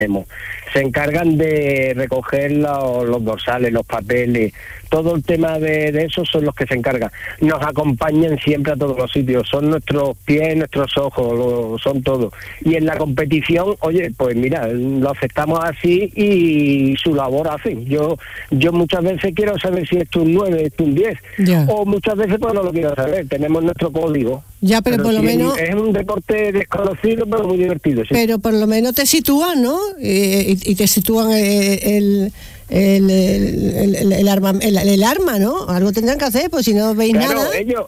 se encargan de recoger los dorsales, los papeles, todo el tema de eso son los que se encargan. Nos acompañan siempre a todos los sitios, son nuestros pies, nuestros ojos, son todo. Y en la competición, oye, pues mira, lo aceptamos así y su labor hacen. Yo muchas veces quiero saber si esto es un 9, esto es un 10, o muchas veces pues no lo quiero saber, tenemos nuestro código. Ya, pero por lo menos... Es un deporte desconocido, pero muy divertido, sí. Pero por lo menos te sitúan, ¿no? Y te sitúan el arma, ¿no? Algo tendrán que hacer, pues si no veis nada...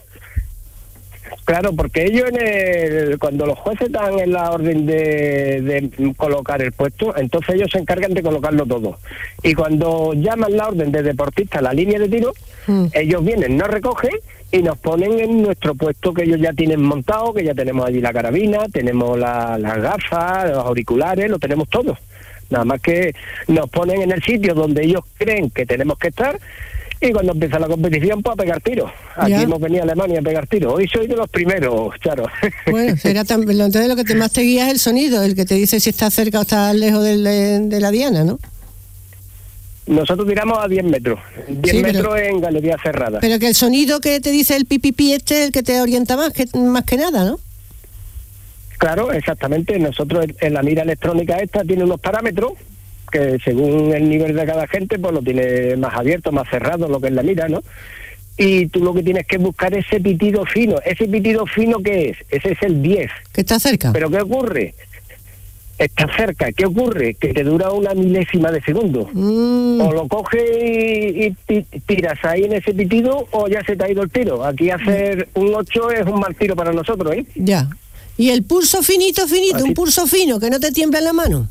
Claro, porque ellos cuando los jueces dan en la orden de colocar el puesto, entonces ellos se encargan de colocarlo todo. Y cuando llaman la orden de deportista a la línea de tiro, ellos vienen, nos recogen y nos ponen en nuestro puesto que ellos ya tienen montado, que ya tenemos allí la carabina, tenemos las gafas, los auriculares, lo tenemos todo. Nada más que nos ponen en el sitio donde ellos creen que tenemos que estar. Y cuando empieza la competición, pues a pegar tiros. Aquí hemos venido a Alemania a pegar tiros. Hoy soy de los primeros, Charo. Bueno, será entonces lo que más te guía es el sonido, el que te dice si está cerca o está lejos de la diana, ¿no? Nosotros tiramos a 10 metros. 10 metros en galería cerrada. Pero que el sonido que te dice el pipipi es el que te orienta más que nada, ¿no? Claro, exactamente. Nosotros en la mira electrónica esta tiene unos parámetros que según el nivel de cada gente, pues lo tiene más abierto, más cerrado, lo que es la mira, ¿no? Y tú lo que tienes que buscar es ese pitido fino. ¿Ese pitido fino qué es? Ese es el 10. ¿Que está cerca? ¿Pero qué ocurre? Está cerca. ¿Qué ocurre? Que te dura una milésima de segundo. O lo coges y tiras ahí en ese pitido o ya se te ha ido el tiro. Aquí hacer un 8 es un mal tiro para nosotros, ¿eh? Ya. ¿Y el pulso finito, así. Un pulso fino, que no te tiembla en la mano?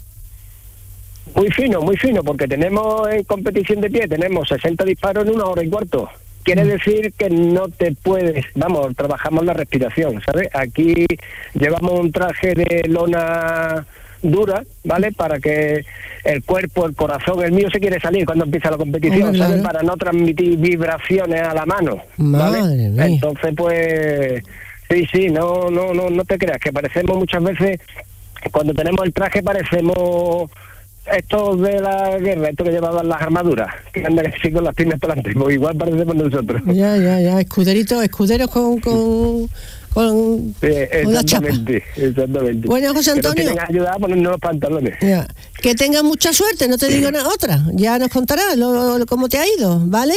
Muy fino, porque tenemos en competición de pie, tenemos 60 disparos en 1 hora y cuarto. Quiere decir que no te puedes, trabajamos la respiración, ¿sabes? Aquí llevamos un traje de lona dura, ¿vale? Para que el cuerpo, el corazón, el mío se quiere salir cuando empieza la competición, ¿sabes? Claro. Para no transmitir vibraciones a la mano, ¿vale? Madre mía. Entonces, pues, sí, no te creas, que parecemos muchas veces, cuando tenemos el traje parecemos... Estos de la guerra, estos que llevaban las armaduras, que andan así con las piernas para adelante, pues igual parecemos nosotros. Ya, escuderos con la chapa. Exactamente. Bueno, José Antonio. Que nos tengan ayudado a ponernos los pantalones. Ya. Que tengas mucha suerte, no te digo otra. Ya nos contarás cómo te ha ido, ¿vale?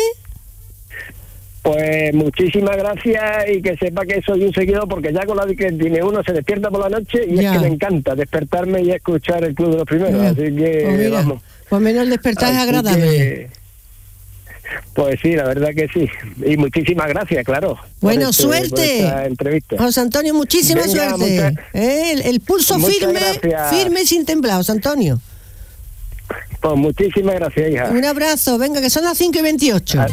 Pues muchísimas gracias y que sepa que soy un seguidor, porque ya con la que tiene uno se despierta por la noche y es que me encanta despertarme y escuchar el Club de los Primeros, así que pues mira, vamos. Pues menos el despertar es agradable. Pues sí, la verdad que sí. Y muchísimas gracias, claro. Bueno, suerte. José Antonio, muchísima suerte. El pulso firme y sin temblar, José Antonio. Pues muchísimas gracias, hija. Un abrazo, venga, que son las 5:28.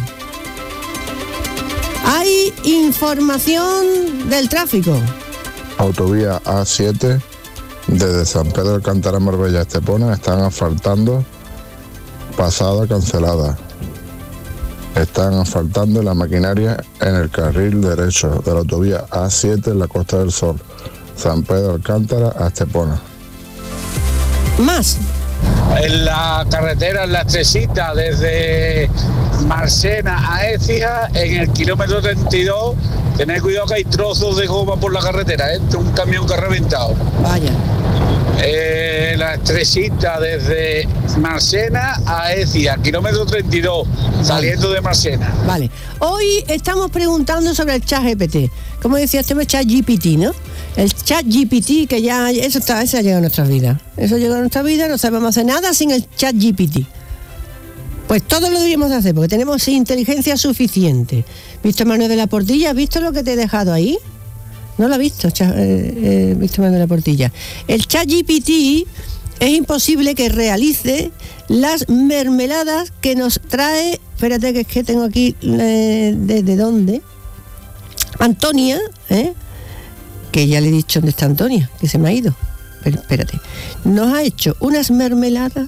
Hay información del tráfico. Autovía A7 desde San Pedro de Alcántara, Marbella, Estepona, están asfaltando pasada cancelada. Están asfaltando la maquinaria en el carril derecho de la autovía A7 en la Costa del Sol, San Pedro de Alcántara a Estepona. Más. En la carretera, en la estresita, desde Marsena a Écija, en el kilómetro 32, tened cuidado que hay trozos de goma por la carretera, un camión que ha reventado. Vaya. La estresita desde Marsena a Écija, kilómetro 32, saliendo de Marsena. Vale. Hoy estamos preguntando sobre el ChatGPT. Como decía el ChatGPT, ¿no? El ChatGPT, que ya eso ha llegado a nuestras vidas. Eso llegó a nuestra vida, no sabemos hacer nada sin el ChatGPT. Pues todo lo deberíamos de hacer, porque tenemos inteligencia suficiente. ¿Visto Manuel de la Portilla? ¿Has visto lo que te he dejado ahí? No lo ha visto, visto Manuel de la Portilla. El ChatGPT es imposible que realice las mermeladas que nos trae... Espérate, que es que tengo aquí... ¿Desde dónde? Antonia, que ya le he dicho dónde está Antonia, que se me ha ido. Pero espérate, nos ha hecho unas mermeladas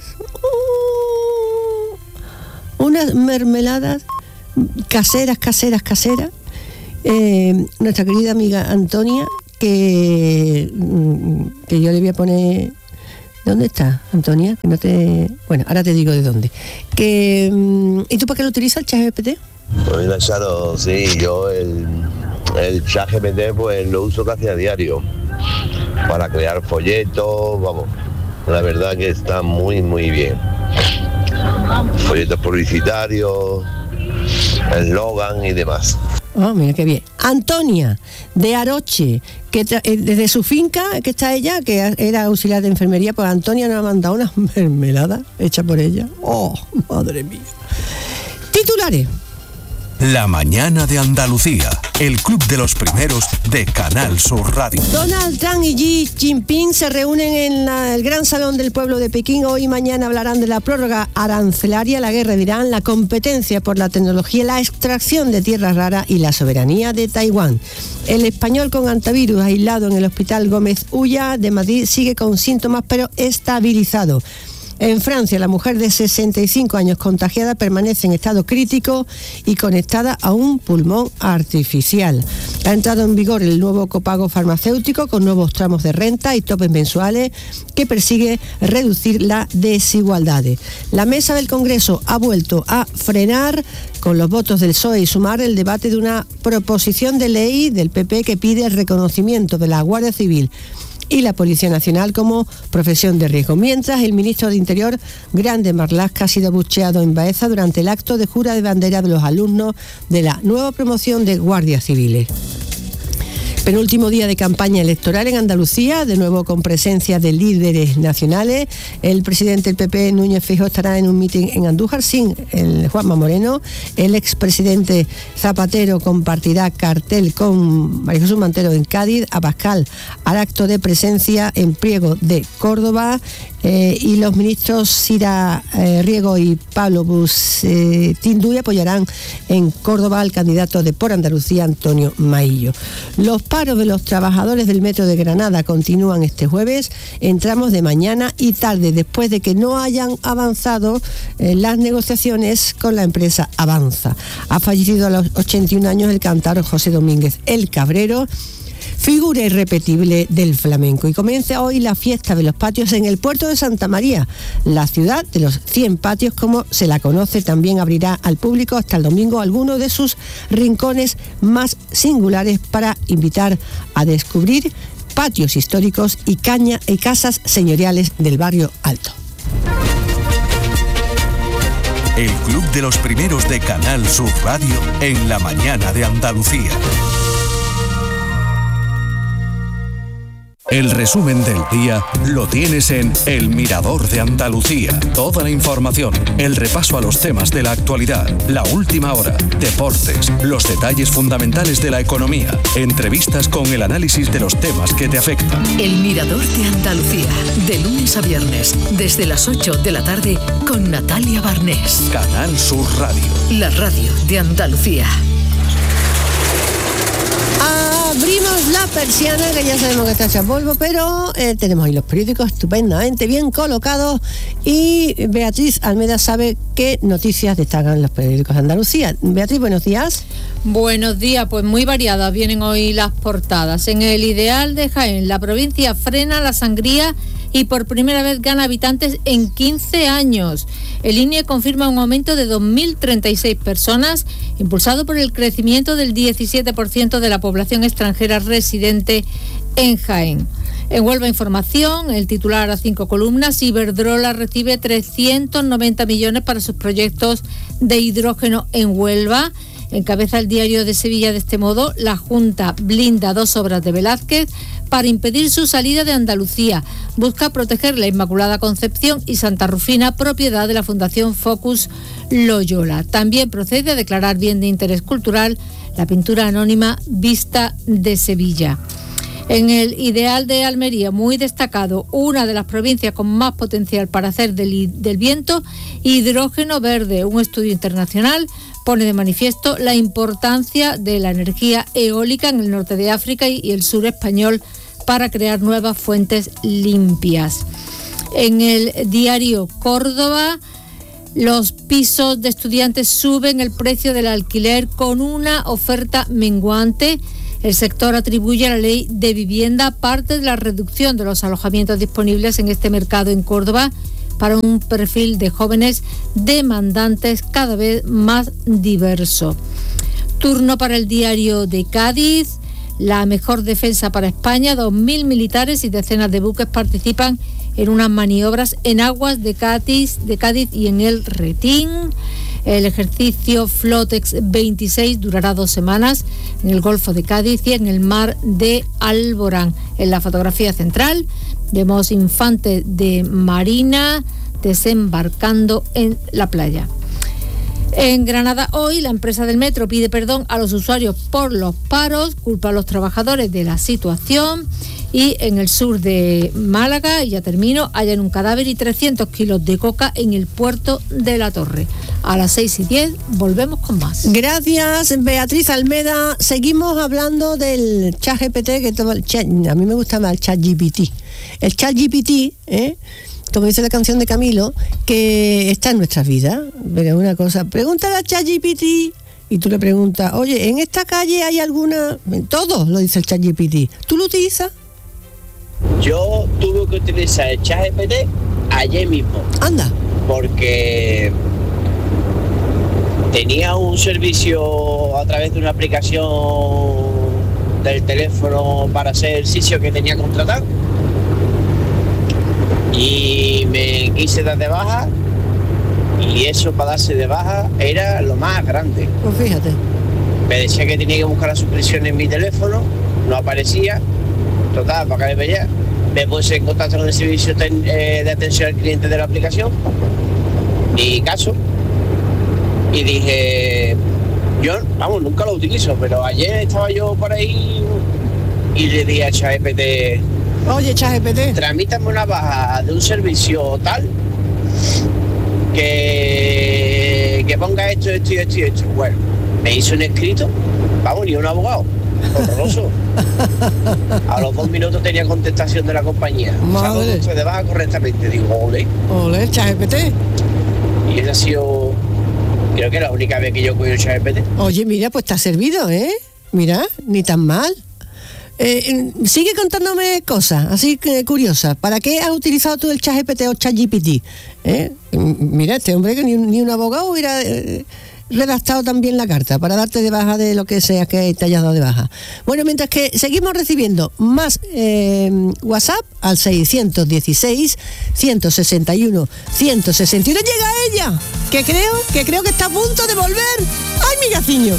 caseras, nuestra querida amiga Antonia, que yo le voy a poner ¿Dónde está, Antonia? Que no te... Bueno, ahora te digo de dónde. ¿Y tú para qué lo utilizas, el ChatGPT? Pues mira, Charo, sí, yo el ChatGPT pues lo uso casi a diario para crear folletos, vamos, la verdad que está muy bien. Folletos publicitarios, eslogan y demás. Oh, mira qué bien. Antonia, de Aroche, que desde su finca, que está ella, que era auxiliar de enfermería, pues Antonia nos ha mandado una mermelada hecha por ella. Oh, madre mía. Titulares. La mañana de Andalucía, el club de los primeros de Canal Sur Radio. Donald Trump y Xi Jinping se reúnen en el Gran Salón del Pueblo de Pekín. Hoy y mañana hablarán de la prórroga arancelaria, la guerra de Irán, la competencia por la tecnología, la extracción de tierras raras y la soberanía de Taiwán. El español con antivirus aislado en el Hospital Gómez Ulla de Madrid sigue con síntomas pero estabilizado. En Francia, la mujer de 65 años contagiada permanece en estado crítico y conectada a un pulmón artificial. Ha entrado en vigor el nuevo copago farmacéutico con nuevos tramos de renta y topes mensuales que persigue reducir las desigualdades. La mesa del Congreso ha vuelto a frenar con los votos del PSOE y Sumar el debate de una proposición de ley del PP que pide el reconocimiento de la Guardia Civil y la Policía Nacional como profesión de riesgo. Mientras, el ministro de Interior, Grande Marlaska, ha sido abucheado en Baeza durante el acto de jura de bandera de los alumnos de la nueva promoción de guardias civiles. Penúltimo día de campaña electoral en Andalucía, de nuevo con presencia de líderes nacionales. El presidente del PP, Núñez Feijóo, estará en un mitin en Andújar sin el Juanma Moreno. El expresidente Zapatero compartirá cartel con María Jesús Montero en Cádiz. Abascal hará acto de presencia en Priego de Córdoba. Y los ministros Sira Riego y Pablo Bustinduy apoyarán en Córdoba al candidato de Por Andalucía, Antonio Maillo. Los paros de los trabajadores del Metro de Granada continúan este jueves en tramos de mañana y tarde, después de que no hayan avanzado las negociaciones con la empresa Avanza. Ha fallecido a los 81 años el cantor José Domínguez El Cabrero, figura irrepetible del flamenco. Y comienza hoy la fiesta de los patios en el puerto de Santa María. La ciudad de los 100 patios, como se la conoce, también abrirá al público hasta el domingo algunos de sus rincones más singulares para invitar a descubrir patios históricos y casas señoriales del barrio alto. El club de los primeros de Canal Sur Radio en la mañana de Andalucía. El resumen del día lo tienes en El Mirador de Andalucía. Toda la información, el repaso a los temas de la actualidad, la última hora, deportes, los detalles fundamentales de la economía, entrevistas con el análisis de los temas que te afectan. El Mirador de Andalucía, de lunes a viernes, desde las 8 de la tarde, con Natalia Barnés. Canal Sur Radio. La radio de Andalucía. Abrimos la persiana, que ya sabemos que está hecha polvo, pero tenemos ahí los periódicos estupendamente bien colocados y Beatriz Almeida sabe qué noticias destacan los periódicos de Andalucía. Beatriz, buenos días. Buenos días, pues muy variadas vienen hoy las portadas. En El Ideal de Jaén, la provincia frena la sangría y por primera vez gana habitantes en 15 años. El INE confirma un aumento de 2.036 personas, impulsado por el crecimiento del 17% de la población extranjera residente en Jaén. En Huelva Información, el titular a 5 columnas, Iberdrola recibe 390 millones para sus proyectos de hidrógeno en Huelva. Encabeza el Diario de Sevilla de este modo: la Junta blinda 2 obras de Velázquez para impedir su salida de Andalucía. Busca proteger la Inmaculada Concepción y Santa Rufina, propiedad de la Fundación Focus Loyola. También procede a declarar bien de interés cultural la pintura anónima Vista de Sevilla. En El Ideal de Almería, muy destacado, una de las provincias con más potencial para hacer del viento hidrógeno verde. Un estudio internacional pone de manifiesto la importancia de la energía eólica en el norte de África y el sur español para crear nuevas fuentes limpias. En el diario Córdoba, los pisos de estudiantes suben el precio del alquiler con una oferta menguante. El sector atribuye a la ley de vivienda parte de la reducción de los alojamientos disponibles en este mercado en Córdoba para un perfil de jóvenes demandantes cada vez más diverso. Turno para el Diario de Cádiz. La mejor defensa para España. 2.000 militares y decenas de buques participan en unas maniobras en aguas de Cádiz y en el Retín. El ejercicio Flotex 26 durará 2 semanas en el Golfo de Cádiz y en el mar de Alborán. En la fotografía central vemos infantes de Marina desembarcando en la playa. En Granada hoy, la empresa del metro pide perdón a los usuarios por los paros, culpa a los trabajadores de la situación. Y en el sur de Málaga, y ya termino, hallan un cadáver y 300 kilos de coca en el puerto de La Torre. A las 6:10 volvemos con más. Gracias, Beatriz Almeda. Seguimos hablando del ChatGPT, a mí me gusta más el ChatGPT. El ChatGPT, como dice la canción de Camilo, que está en nuestras vidas. Pero una cosa, pregúntale a ChatGPT y tú le preguntas, oye, ¿en esta calle hay alguna? Todo lo dice el ChatGPT. ¿Tú lo utilizas? Yo tuve que utilizar el ChatGPT ayer mismo. Anda. Porque tenía un servicio a través de una aplicación del teléfono para hacer ejercicio que tenía contratado. Y me quise dar de baja y eso para darse de baja era lo más grande. Pues fíjate. Me decía que tenía que buscar la suscripción en mi teléfono, no aparecía. Total, para que veía, me puse en contacto con el servicio de atención al cliente de la aplicación y caso. Y dije, yo, nunca lo utilizo, pero ayer estaba yo por ahí y le dije a ChatGPT, oye, ChatGPT, tramítame una baja de un servicio tal que ponga esto. Bueno, me hizo un escrito, ni un abogado. Horroroso. A los 2 minutos tenía contestación de la compañía. Madre. Se de baja correctamente. Digo, ole. Ole, ChatGPT. Y esa ha sido, creo que la única vez que yo cuido ChatGPT. Oye, mira, pues te ha servido, Mira, ni tan mal. Sigue contándome cosas así curiosas. ¿Para qué has utilizado tú el ChatGPT o ChatGPT? Mira, este hombre que ni un abogado hubiera redactado también la carta para darte de baja de lo que sea que te hayas dado de baja. Bueno, mientras que seguimos recibiendo más WhatsApp al 616 161 161. Llega ella, que creo que está a punto de volver. ¡Ay, mi gaciño!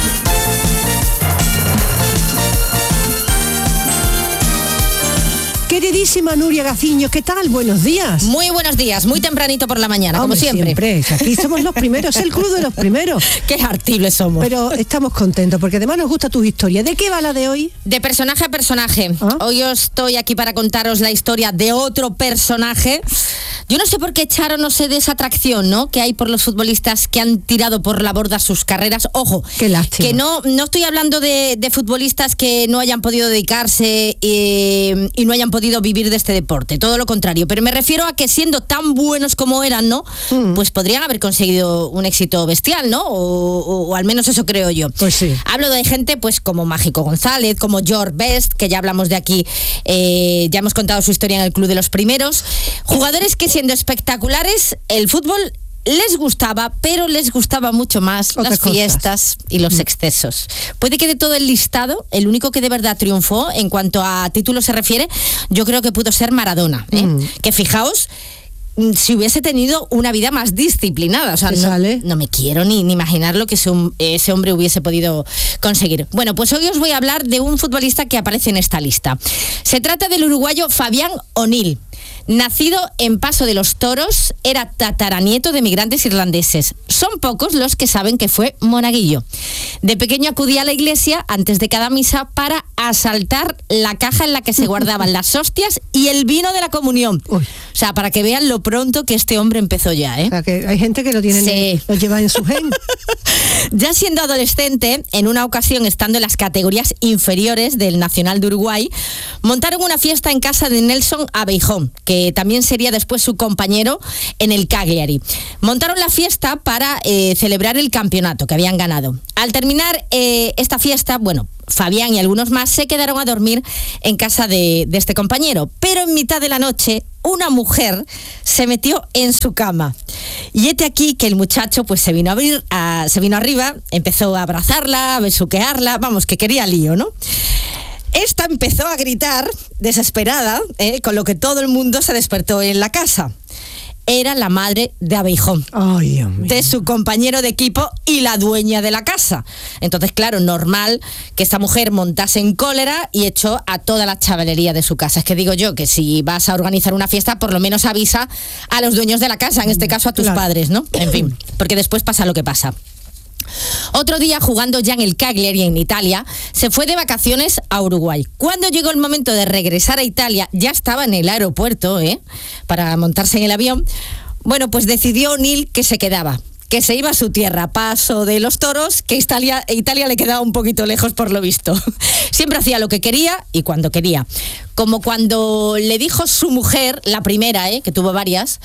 Queridísima Nuria Gaciño, ¿qué tal? Buenos días. Muy buenos días, muy tempranito por la mañana, hombre, como siempre. Aquí somos los primeros, el club de los primeros. Qué artibles somos. Pero estamos contentos porque además nos gusta tu historia. ¿De qué va la de hoy? De personaje a personaje. Hoy estoy aquí para contaros la historia de otro personaje. Yo no sé por qué echaron, no sé, de esa atracción, ¿no?, que hay por los futbolistas que han tirado por la borda sus carreras. Ojo, qué lástima. Que no estoy hablando de futbolistas que no hayan podido dedicarse y no hayan podido vivir de este deporte, todo lo contrario, pero me refiero a que siendo tan buenos como eran, ¿no?, pues podrían haber conseguido un éxito bestial, ¿no?, o al menos eso creo yo. Pues sí. Hablo de gente pues como Mágico González, como George Best, que ya hablamos de aquí, ya hemos contado su historia en el Club de los Primeros. Jugadores que siendo espectaculares, el fútbol les gustaba, pero les gustaba mucho más las fiestas y los excesos. Puede que de todo el listado, el único que de verdad triunfó en cuanto a títulos se refiere, yo creo que pudo ser Maradona, que fijaos, si hubiese tenido una vida más disciplinada, o sea, no me quiero ni imaginar lo que ese hombre hubiese podido conseguir. Bueno, pues hoy os voy a hablar de un futbolista que aparece en esta lista. Se trata del uruguayo Fabián O'Neill. Nacido en Paso de los Toros, era tataranieto de migrantes irlandeses. Son pocos los que saben que fue monaguillo. De pequeño acudía a la iglesia antes de cada misa para asaltar la caja en la que se guardaban las hostias y el vino de la comunión. Uy. O sea, para que vean lo pronto que este hombre empezó ya, O sea, que hay gente que lo lleva en su gen. Ya siendo adolescente, en una ocasión estando en las categorías inferiores del Nacional de Uruguay, montaron una fiesta en casa de Nelson Abeijón, que que también sería después su compañero en el Cagliari. Montaron la fiesta para celebrar el campeonato que habían ganado. Al terminar esta fiesta, bueno, Fabián y algunos más se quedaron a dormir en casa de este compañero, pero en mitad de la noche una mujer se metió en su cama. Y este aquí que el muchacho pues se vino arriba, empezó a abrazarla, a besuquearla, vamos, que quería lío, ¿no? Esta empezó a gritar, desesperada, con lo que todo el mundo se despertó en la casa. Era la madre de Abejón, de su compañero de equipo y la dueña de la casa. Entonces, claro, normal que esta mujer montase en cólera y echó a toda la chavalería de su casa. Es que digo yo que si vas a organizar una fiesta, por lo menos avisa a los dueños de la casa, en este caso a tus padres, ¿no? En fin, porque después pasa lo que pasa. Otro día, jugando ya en el Cagliari en Italia, se fue de vacaciones a Uruguay. Cuando llegó el momento de regresar a Italia, ya estaba en el aeropuerto, para montarse en el avión. Bueno, pues decidió O'Neill que se quedaba, que se iba a su tierra, Paso de los Toros, que Italia le quedaba un poquito lejos por lo visto. Siempre hacía lo que quería y cuando quería. Como cuando le dijo su mujer, la primera, que tuvo varias,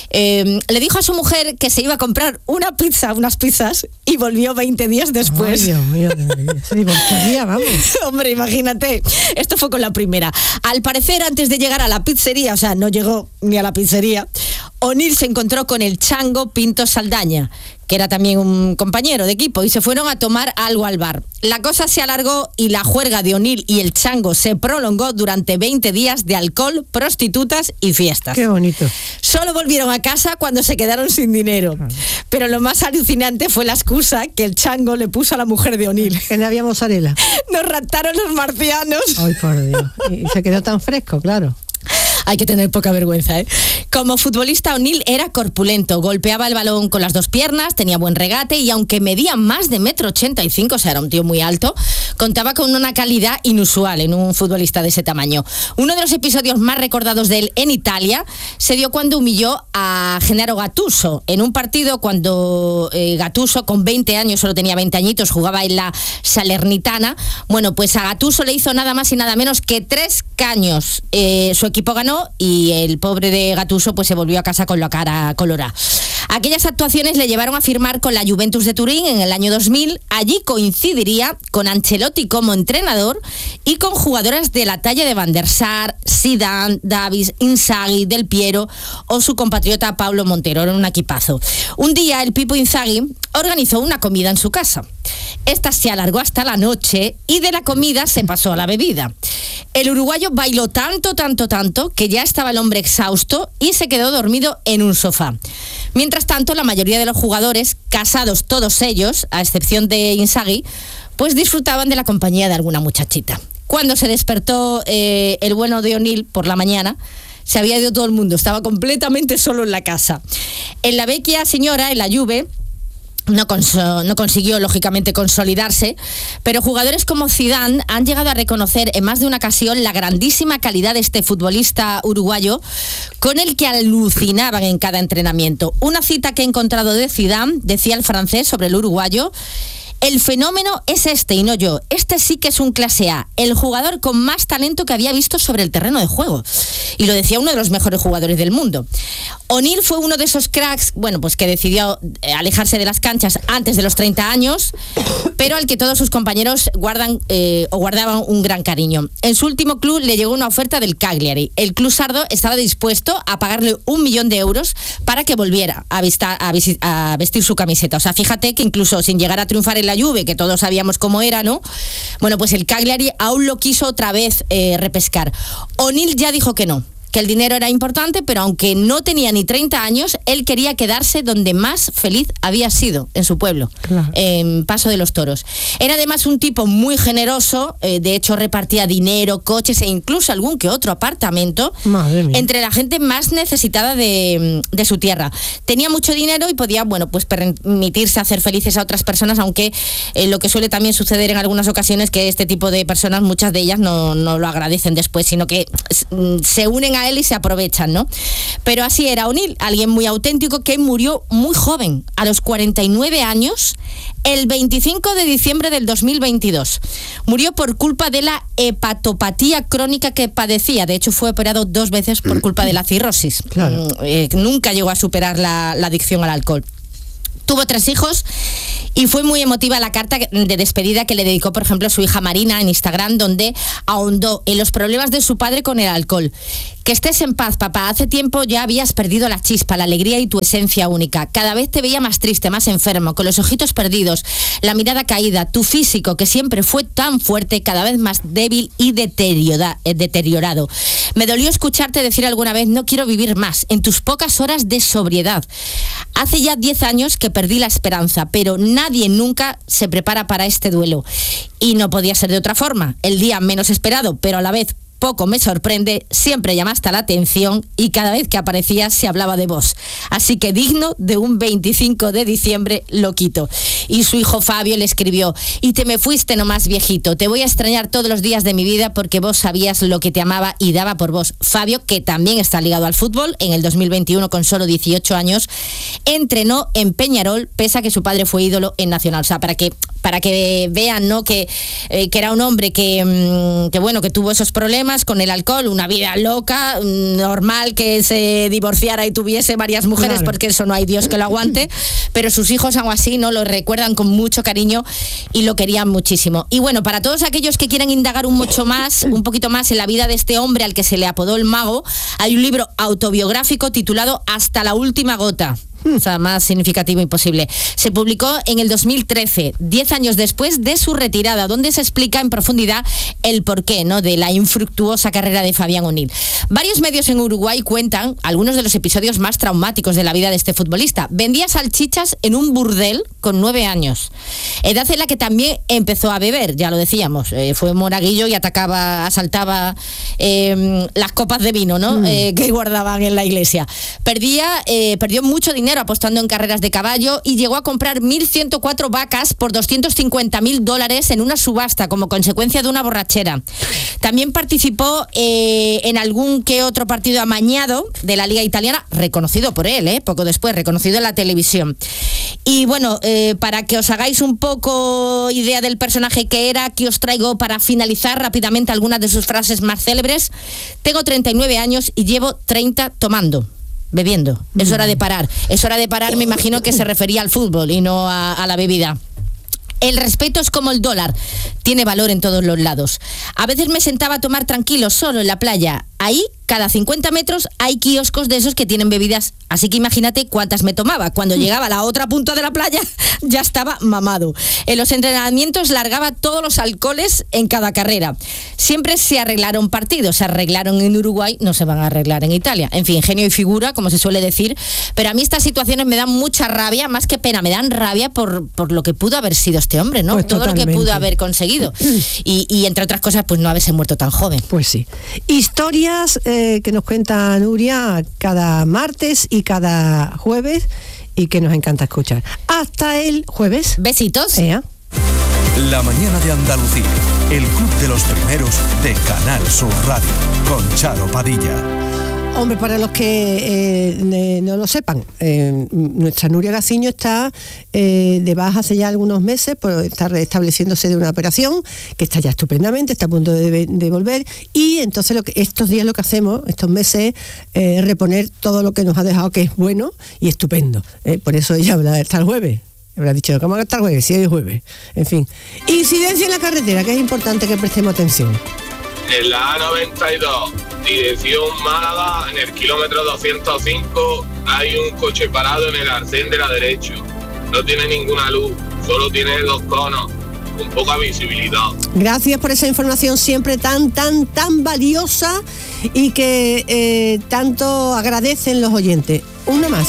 le dijo a su mujer que se iba a comprar unas pizzas, y volvió 20 días después. Ay, Dios mío, se divorciaría, vamos. Hombre, imagínate, esto fue con la primera. Al parecer, antes de llegar a la pizzería, o sea, no llegó ni a la pizzería, O'Neill se encontró con el Chango Pinto Saldaña, que era también un compañero de equipo, y se fueron a tomar algo al bar. La cosa se alargó y la juerga de O'Neill y el Chango se prolongó durante 20 días de alcohol, prostitutas y fiestas. Qué bonito. Solo volvieron a casa cuando se quedaron sin dinero. Pero lo más alucinante fue la excusa que el Chango le puso a la mujer de O'Neill. Que no había mozzarella. Nos raptaron los marcianos. Ay, por Dios. Y se quedó tan fresco, claro. Hay que tener poca vergüenza, Como futbolista, O'Neill era corpulento, golpeaba el balón con las dos piernas, tenía buen regate y aunque medía más de 1,85 m, o sea, era un tío muy alto, contaba con una calidad inusual en un futbolista de ese tamaño. Uno de los episodios más recordados de él en Italia se dio cuando humilló a Gennaro Gattuso en un partido cuando Gattuso, con 20 años, solo tenía 20 añitos, jugaba en la Salernitana. Bueno, pues a Gattuso le hizo nada más y nada menos que 3 caños. Su equipo ganó y el pobre de Gattuso pues se volvió a casa con la cara colorada. Aquellas actuaciones le llevaron a firmar con la Juventus de Turín en el año 2000. Allí coincidiría con Ancelotti como entrenador y con jugadoras de la talla de Van der Sar, Zidane, Davis, Inzaghi, Del Piero o su compatriota Paulo Montero. Era un equipazo. Un día el Pipo Inzaghi organizó una comida en su casa. Esta se alargó hasta la noche y de la comida se pasó a la bebida. El uruguayo bailó tanto que ya estaba el hombre exhausto y se quedó dormido en un sofá. Mientras tanto, la mayoría de los jugadores, casados todos ellos, a excepción de Inzaghi, pues disfrutaban de la compañía de alguna muchachita. Cuando se despertó el bueno de O'Neill por la mañana, se había ido todo el mundo, estaba completamente solo en la casa. En la vecchia señora, en la Juve, no consiguió, lógicamente, consolidarse, pero jugadores como Zidane han llegado a reconocer en más de una ocasión la grandísima calidad de este futbolista uruguayo, con el que alucinaban en cada entrenamiento. Una cita que he encontrado de Zidane, decía el francés sobre el uruguayo: el fenómeno es este y no yo. Este sí que es un clase A, el jugador con más talento que había visto sobre el terreno de juego. Y lo decía uno de los mejores jugadores del mundo. O'Neill fue uno de esos cracks, bueno, pues que decidió alejarse de las canchas antes de los 30 años, pero al que todos sus compañeros guardaban un gran cariño. En su último club le llegó una oferta del Cagliari. El club sardo estaba dispuesto a pagarle 1 millón de euros para que volviera a vestir su camiseta. O sea, fíjate que incluso sin llegar a triunfar en la Juve, que todos sabíamos cómo era, ¿no? Bueno, pues el Cagliari aún lo quiso otra vez repescar. O'Neill ya dijo que no, que el dinero era importante, pero aunque no tenía ni 30 años, él quería quedarse donde más feliz había sido, en su pueblo, claro, en Paso de los Toros. Era además un tipo muy generoso, de hecho repartía dinero, coches e incluso algún que otro apartamento entre la gente más necesitada de su tierra. Tenía mucho dinero y podía, bueno, pues permitirse hacer felices a otras personas, aunque lo que suele también suceder en algunas ocasiones, que este tipo de personas, muchas de ellas no lo agradecen después, sino que se unen a a él y se aprovechan, ¿no? Pero así era O'Neill, alguien muy auténtico que murió muy joven, a los 49 años, el 25 de diciembre del 2022. Murió por culpa de la hepatopatía crónica que padecía. De hecho, fue operado 2 veces por culpa de la cirrosis. Claro. Nunca llegó a superar la adicción al alcohol. Tuvo 3 hijos y fue muy emotiva la carta de despedida que le dedicó, por ejemplo, su hija Marina en Instagram, donde ahondó en los problemas de su padre con el alcohol. Que estés en paz, papá. Hace tiempo ya habías perdido la chispa, la alegría y tu esencia única. Cada vez te veía más triste, más enfermo, con los ojitos perdidos, la mirada caída, tu físico, que siempre fue tan fuerte, cada vez más débil y deteriorado. Me dolió escucharte decir alguna vez, no quiero vivir más, en tus pocas horas de sobriedad. Hace ya 10 años que perdí la esperanza, pero nadie nunca se prepara para este duelo. Y no podía ser de otra forma. El día menos esperado, pero a la vez poco me sorprende, siempre llamaste la atención y cada vez que aparecías se hablaba de vos. Así que digno de un 25 de diciembre loquito. Y su hijo Fabio le escribió, y te me fuiste nomás viejito, te voy a extrañar todos los días de mi vida porque vos sabías lo que te amaba y daba por vos. Fabio, que también está ligado al fútbol, en el 2021 con solo 18 años, entrenó en Peñarol, pese a que su padre fue ídolo en Nacional. O sea, para que vean, ¿no?, que era un hombre que tuvo esos problemas con el alcohol, una vida loca, normal que se divorciara y tuviese varias mujeres, claro, porque eso no hay Dios que lo aguante, pero sus hijos aún así no lo recuerdan con mucho cariño y lo querían muchísimo. Y bueno, para todos aquellos que quieran indagar un poquito más en la vida de este hombre al que se le apodó el mago, hay un libro autobiográfico titulado Hasta la última gota. O sea, más significativo imposible. Se publicó en el 2013, 10 años después de su retirada, donde se explica en profundidad el porqué, ¿no?, de la infructuosa carrera de Fabián O'Neill. Varios medios en Uruguay cuentan algunos de los episodios más traumáticos de la vida de este futbolista. Vendía salchichas en un burdel con 9 años. Edad en la que también empezó a beber, ya lo decíamos. Fue monaguillo y asaltaba las copas de vino, ¿no?, que guardaban en la iglesia. Perdió mucho dinero apostando en carreras de caballo y llegó a comprar 1.104 vacas por $250.000 en una subasta como consecuencia de una borrachera. También participó en algún que otro partido amañado de la Liga Italiana, reconocido por él, poco después, reconocido en la televisión. Y bueno, para que os hagáis un poco idea del personaje que era, que os traigo para finalizar rápidamente algunas de sus frases más célebres. Tengo 39 años y llevo 30 tomando. Bebiendo. Es hora de parar. Es hora de parar, me imagino que se refería al fútbol y no a la bebida. El respeto es como el dólar, tiene valor en todos los lados. A veces me sentaba a tomar tranquilo, solo en la playa. Ahí, cada 50 metros, hay kioscos de esos que tienen bebidas. Así que imagínate cuántas me tomaba. Cuando llegaba a la otra punta de la playa, ya estaba mamado. En los entrenamientos largaba todos los alcoholes en cada carrera. Siempre se arreglaron partidos. Se arreglaron en Uruguay, no se van a arreglar en Italia. En fin, genio y figura, como se suele decir. Pero a mí estas situaciones me dan mucha rabia, más que pena, me dan rabia por lo que pudo haber sido este hombre, ¿no? Pues todo totalmente. Lo que pudo haber conseguido. Y entre otras cosas, pues no haberse muerto tan joven. Pues sí. Historias que nos cuenta Nuria cada martes y cada jueves y que nos encanta escuchar. Hasta el jueves. Besitos. La mañana de Andalucía, el club de los primeros de Canal Sur Radio, con Charo Padilla. Hombre, para los que no lo sepan, nuestra Nuria Gaciño está de baja hace ya algunos meses, por estar restableciéndose de una operación, que está ya estupendamente, está a punto de volver, y entonces estos días lo que hacemos, estos meses, reponer todo lo que nos ha dejado, que es bueno y estupendo. Por eso ella habla hasta el jueves. Habrá dicho, ¿cómo hasta el jueves? Si es jueves. En fin. Incidencia en la carretera, que es importante que prestemos atención. En la A92, dirección Málaga, en el kilómetro 205, hay un coche parado en el arcén de la derecha. No tiene ninguna luz, solo tiene 2 conos, con poca visibilidad. Gracias por esa información siempre tan valiosa y que tanto agradecen los oyentes. Una más.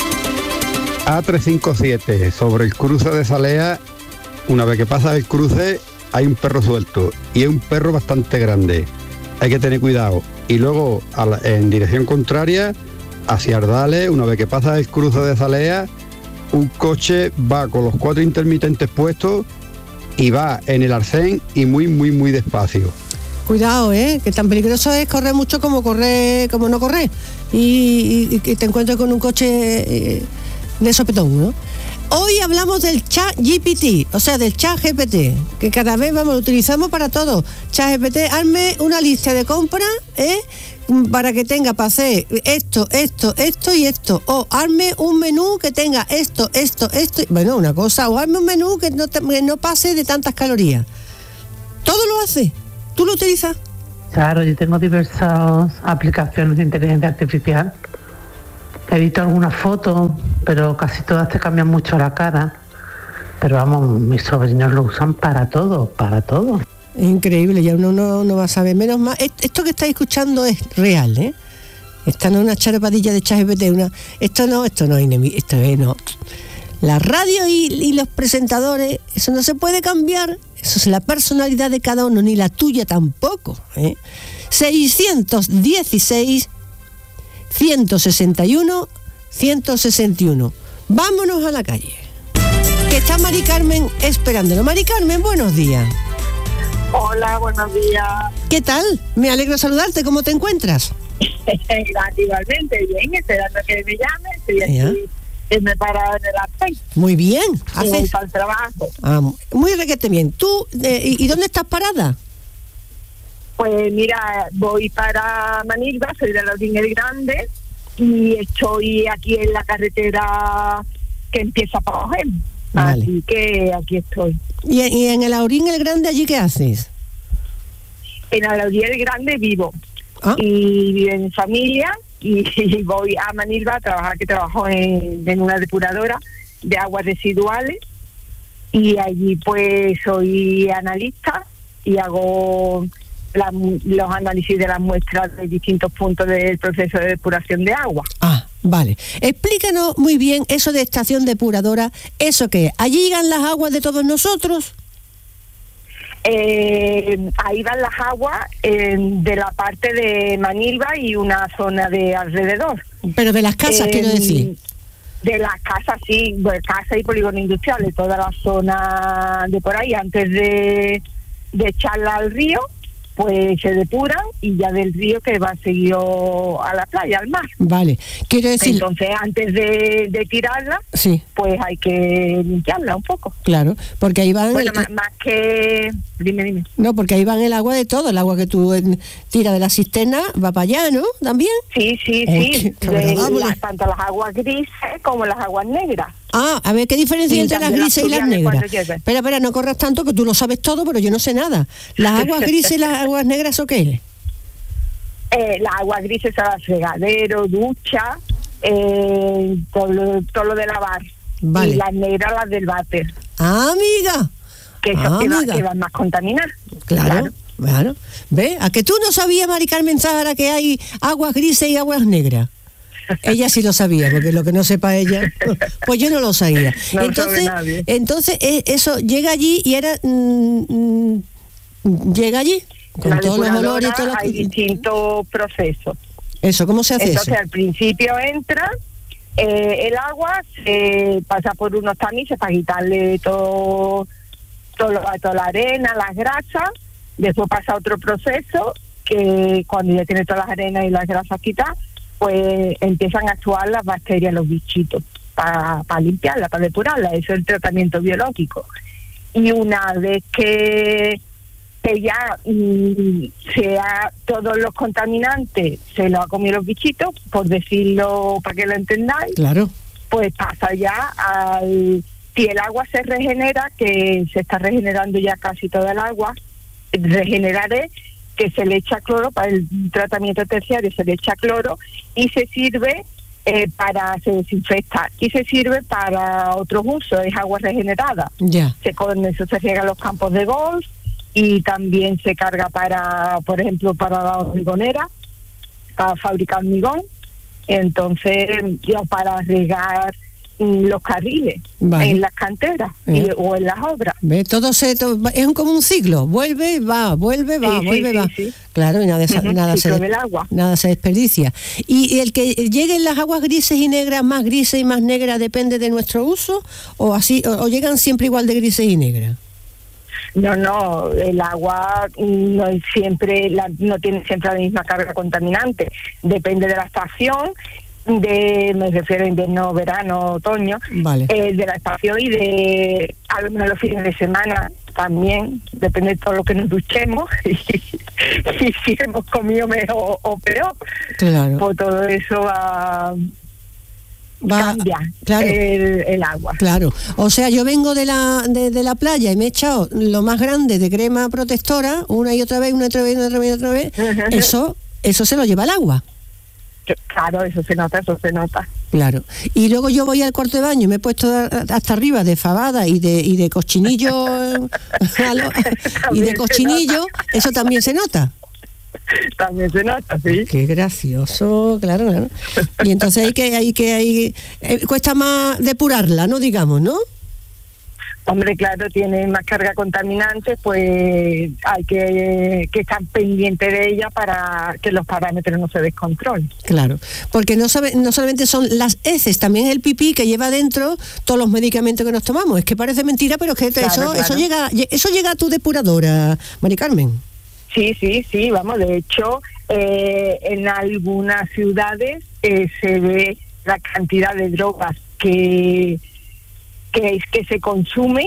A357, sobre el cruce de Salea, una vez que pasa el cruce, hay un perro suelto y es un perro bastante grande. Hay que tener cuidado. Y luego, en dirección contraria, hacia Ardales, una vez que pasa el cruce de Zalea, un coche va con los 4 intermitentes puestos y va en el arcén y muy despacio. Cuidado, que tan peligroso es correr mucho como no correr. Y te encuentras con un coche de sopetón, ¿no? Hoy hablamos del ChatGPT, o sea, del ChatGPT, que cada vez lo utilizamos para todo. ChatGPT, hazme una lista de compras, para que tenga para hacer esto y esto. O hazme un menú que tenga esto. Bueno, una cosa, o hazme un menú que no pase de tantas calorías. Todo lo hace. ¿Tú lo utilizas? Claro, yo tengo diversas aplicaciones de inteligencia artificial. Edito algunas fotos, pero casi todas te cambian mucho la cara. Pero vamos, mis sobrinos lo usan para todo. Es increíble, ya uno no va a saber. Menos mal, esto que estáis escuchando es real, ¿eh? Esta no es una charapadilla de ChatGPT, esto no es no. La radio y los presentadores, eso no se puede cambiar. Eso es la personalidad de cada uno, ni la tuya tampoco, 616 161 161. Vámonos a la calle, que está Mari Carmen esperándolo. Mari Carmen, buenos días. Hola, buenos días. ¿Qué tal? Me alegro saludarte. ¿Cómo te encuentras? Igualmente, bien, esperando que me llame. Estoy aquí, me he parado en el arcén. Muy bien. Voy para el trabajo. Muy requete bien. ¿Tú, y dónde estás parada? Pues mira, voy para Manilva, soy de Laurín el Grande y estoy aquí en la carretera que empieza para Ojén. Vale. Así que aquí estoy. ¿Y en el Laurín el Grande allí qué haces? En el Laurín el Grande vivo y vivo en familia y voy a Manilva a trabajar, que trabajo en una depuradora de aguas residuales y allí pues soy analista y hago los análisis de las muestras de distintos puntos del proceso de depuración de agua. Vale. Explícanos muy bien eso de estación depuradora. ¿Eso qué? ¿Allí llegan las aguas de todos nosotros? Ahí van las aguas de la parte de Manilva y una zona de alrededor. Pero de las casas, quiero decir. De las casas, sí, casas y polígonos industriales, toda la zona de por ahí, antes de echarla al río, pues se depuran y ya del río que va seguido a la playa, al mar. Vale, quiero decir... Entonces, antes de tirarla, sí, pues hay que limpiarla un poco. Claro, porque ahí van... Bueno, más que... Dime. No, porque ahí van el agua de todo, el agua que tú tiras de la cisterna va para allá, ¿no? ¿También? Sí. Tanto las aguas grises como las aguas negras. A ver, ¿qué diferencia entre las grises y las negras? Espera, no corras tanto, que tú lo sabes todo, pero yo no sé nada. ¿Las aguas grises y las aguas negras o qué? Las aguas grises son fregadero, ducha, todo lo de lavar. Vale. Y las negras las del váter. Amiga. Que eso que van más contaminadas. Claro. ¿Ves? ¿A que tú no sabías, Mari Carmen Zahara, que hay aguas grises y aguas negras? Ella sí lo sabía, porque lo que no sepa ella, pues yo no lo sabía. Entonces eso llega allí y era llega allí con todos los olores y todo lo que... Hay distintos procesos. Eso, ¿cómo se hace eso? Entonces al principio entra el agua, se pasa por unos tamices para quitarle toda la arena, las grasas. Después pasa otro proceso que cuando ya tiene todas las arenas y las grasas quitadas, pues empiezan a actuar las bacterias, los bichitos, para limpiarla, para depurarla. Eso es el tratamiento biológico. Y una vez que ya todos los contaminantes se los ha comido los bichitos, por decirlo para que lo entendáis, claro, pues pasa ya si el agua se regenera, que se está regenerando ya casi toda el agua, regeneraré, que se le echa cloro para el tratamiento terciario, se le echa cloro y se sirve se desinfecta y se sirve para otros usos, es agua regenerada. Con eso se riega los campos de golf y también se carga por ejemplo, para la hormigonera, para fabricar hormigón, entonces ya para regar los carriles en las canteras o en las obras. ¿Ves? Es como un ciclo, vuelve, va. Sí. Claro, y nada se desperdicia. ¿Y el que lleguen las aguas grises y negras, más grises y más negras, depende de nuestro uso? ¿O llegan siempre igual de grises y negras? No, el agua no es siempre, no tiene siempre la misma carga contaminante. Depende de la estación, me refiero a invierno, verano, otoño, vale. De la estación y de algunos los fines de semana también, depende de todo lo que nos duchemos y si hemos comido mejor o peor. Claro. Por todo eso cambia, claro, el agua. Claro, o sea, yo vengo de la playa y me he echado lo más grande de crema protectora, una y otra vez, una y otra vez, una y otra vez, otra vez. Eso se lo lleva el agua. Claro, eso se nota. Claro. Y luego yo voy al cuarto de baño y me he puesto hasta arriba de fabada y de cochinillo y de cochinillo, eso también se nota. También se nota, sí. Qué gracioso, claro. Y entonces cuesta más depurarla, ¿no? Digamos, ¿no? Hombre, claro, tiene más carga contaminante, pues hay que estar pendiente de ella para que los parámetros no se descontrolen. Claro, porque no solamente son las heces, también el pipí que lleva dentro todos los medicamentos que nos tomamos. Es que parece mentira, pero es que claro. Eso llega a tu depuradora, Mari Carmen. Sí, vamos, de hecho, en algunas ciudades se ve la cantidad de drogas que se consume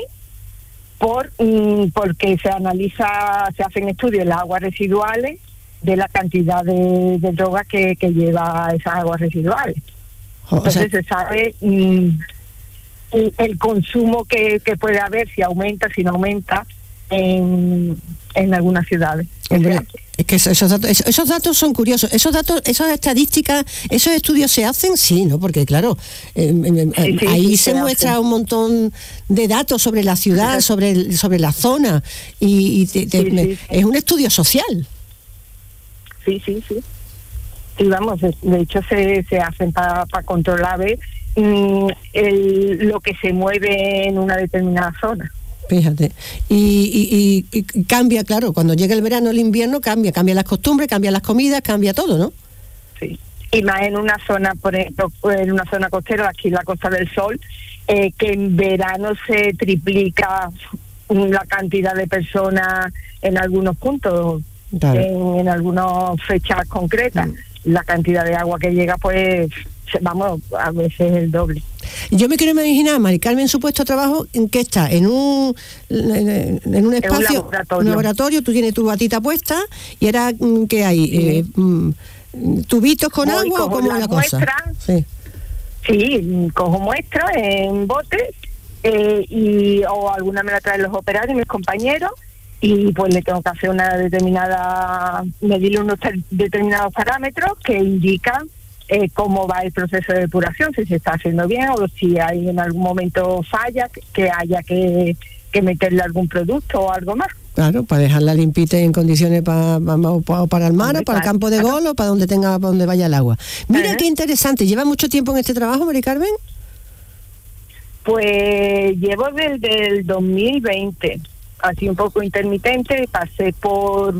porque se hacen estudios en las aguas residuales de la cantidad de drogas que lleva esas aguas residuales. Entonces se sabe el consumo que puede haber, si aumenta, si no aumenta en algunas ciudades. Hombre, es que esos datos son curiosos. Esas estadísticas, esos estudios se hacen, sí, ¿no? Porque claro, ahí se muestra un montón de datos sobre la ciudad, sobre la zona, es un estudio social. Sí. Y vamos, de hecho se hacen para controlar lo que se mueve en una determinada zona. Fíjate, y cambia, claro, cuando llega el verano, el invierno, cambia las costumbres, cambia las comidas, cambia todo, ¿no? Sí, y más en una zona, por ejemplo, en una zona costera, aquí en la Costa del Sol, que en verano se triplica la cantidad de personas en algunos puntos, claro. en algunas fechas concretas, la cantidad de agua que llega, pues, vamos, a veces el doble. Yo me quiero imaginar, Mari Carmen, su puesto de trabajo, ¿en qué está? En un espacio, un laboratorio, tú tienes tu batita puesta y ahora, ¿qué hay? ¿Tubitos con agua o cómo es la cosa? Sí, cojo muestras en botes o alguna me la traen los operarios, mis compañeros, y pues le tengo que hacer medirle unos determinados parámetros que indican cómo va el proceso de depuración, si se está haciendo bien o si hay en algún momento falla, que haya que meterle algún producto o algo más. Claro, para dejarla limpita y en condiciones para el mar, o para el campo de gol, o para donde vaya el agua. Mira qué interesante. ¿Lleva mucho tiempo en este trabajo, Mari Carmen? Pues llevo desde el 2020, así un poco intermitente. Pasé por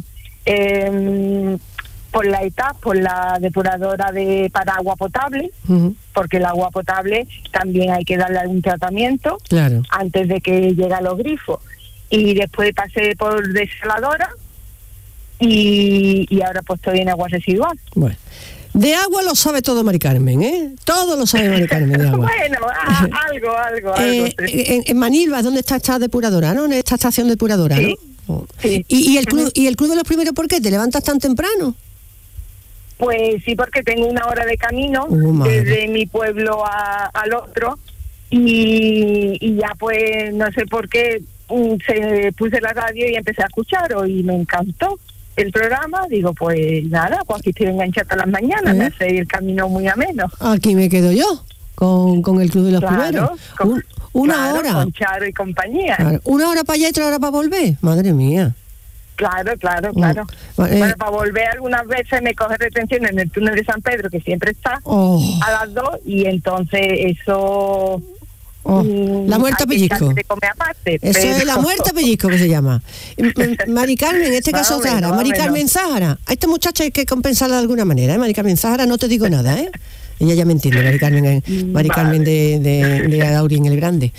la ETAP, por la depuradora para agua potable, porque el agua potable también hay que darle algún tratamiento, claro, antes de que llegue a los grifos. Y después pasé por desaladora y ahora pues estoy en agua residual. Bueno, de agua lo sabe todo Mari Carmen, ¿eh? Todo lo sabe Mari Carmen de agua. Bueno, algo. Sí. En Manilva, ¿dónde está esta depuradora, no? En esta estación depuradora, sí, ¿no? Sí. ¿Y el club de los primeros por qué? ¿Te levantas tan temprano? Pues sí, porque tengo una hora de camino desde mi pueblo al otro y ya pues no sé por qué puse la radio y empecé a escuchar y me encantó el programa. Digo, pues nada, pues aquí estoy enganchada las mañanas, me hace el camino muy ameno. Aquí me quedo yo con el club de los primeros. Una hora. Con Charo y compañía. Claro. 1 hora para allá y 3 horas para volver. Madre mía. Claro. Bueno, para volver algunas veces me coge retención en el túnel de San Pedro, que siempre está a las 2, y entonces eso... la muerte a pellizco. Eso es la muerte a pellizco que se llama. Mari Carmen, en este caso Zahara. Mari Carmen Zahara. A esta muchacha hay que compensarla de alguna manera, ¿eh? Mari Carmen Zahara, no te digo nada, ¿eh? Ella ya me entiende, Mari Carmen de Adaurín el Grande.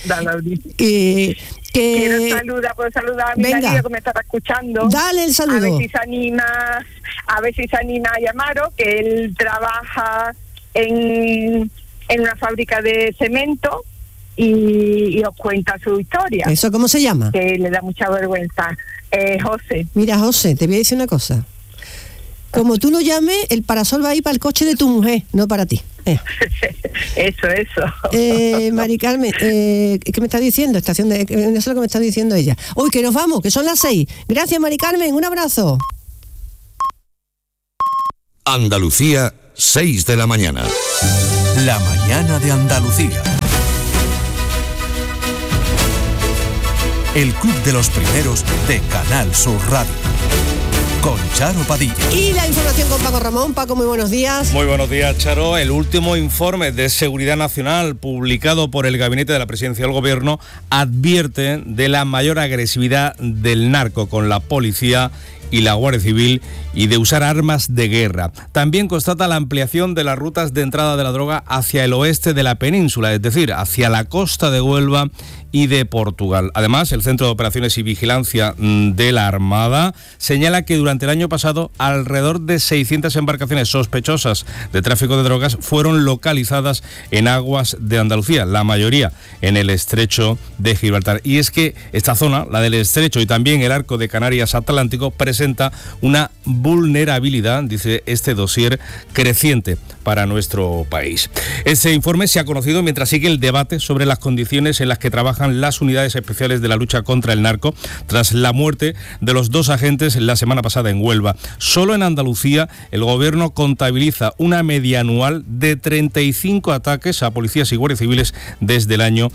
Quiero saludar a mi marido que me estaba escuchando. Dale el saludo. A ver si se anima a llamaros, que él trabaja en una fábrica de cemento y os cuenta su historia. ¿Eso cómo se llama? Que le da mucha vergüenza. José. Mira, José, te voy a decir una cosa. Como tú lo llames, el parasol va a ir para el coche de tu mujer, no para ti. Eso. Mari Carmen, ¿qué me está diciendo? Eso es lo que me está diciendo ella. Uy, que nos vamos, que son las 6. Gracias, Mari Carmen, un abrazo. Andalucía, 6 de la mañana. La mañana de Andalucía. El Club de los Primeros de Canal Sur Radio. Con Charo Padilla. Y la información con Paco Ramón. Paco, muy buenos días. Muy buenos días, Charo. El último informe de Seguridad Nacional publicado por el Gabinete de la Presidencia del Gobierno advierte de la mayor agresividad del narco con la policía y la Guardia Civil y de usar armas de guerra. También constata la ampliación de las rutas de entrada de la droga hacia el oeste de la península, es decir, hacia la costa de Huelva y de Portugal. Además, el Centro de Operaciones y Vigilancia de la Armada señala que durante el año pasado alrededor de 600 embarcaciones sospechosas de tráfico de drogas fueron localizadas en aguas de Andalucía, la mayoría en el estrecho de Gibraltar. Y es que esta zona, la del estrecho y también el arco de Canarias Atlántico, presenta una vulnerabilidad, dice este dossier, creciente para nuestro país. Este informe se ha conocido mientras sigue el debate sobre las condiciones en las que trabajan las unidades especiales de la lucha contra el narco tras la muerte de los 2 agentes la semana pasada en Huelva. Solo en Andalucía el gobierno contabiliza una media anual de 35 ataques a policías y guardias civiles desde el año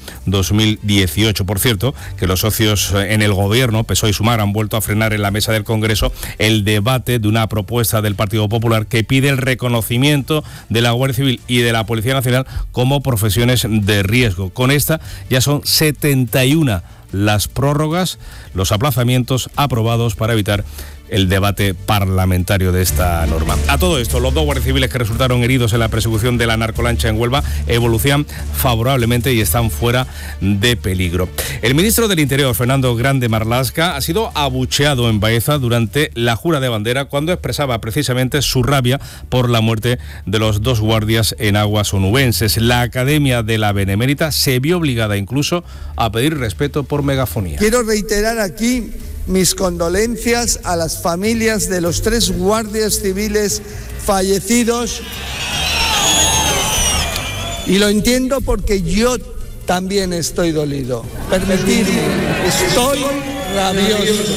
2018. Por cierto, que los socios en el gobierno, PSOE y Sumar, han vuelto a frenar en la mesa del Congreso el debate de una propuesta del Partido Popular que pide el reconocimiento de la Guardia Civil y de la Policía Nacional como profesiones de riesgo. Con esta ya son 71 las prórrogas, los aplazamientos aprobados para evitar el debate parlamentario de esta norma. A todo esto, los 2 guardias civiles que resultaron heridos en la persecución de la narcolancha en Huelva evolucionan favorablemente y están fuera de peligro. El ministro del Interior, Fernando Grande Marlaska, ha sido abucheado en Baeza durante la jura de bandera cuando expresaba precisamente su rabia por la muerte de los 2 guardias en aguas onubenses. La Academia de la Benemérita se vio obligada incluso a pedir respeto por megafonía. Quiero reiterar aquí mis condolencias a las familias de los 3 guardias civiles fallecidos. Y lo entiendo porque yo también estoy dolido. Permitidme, estoy rabioso.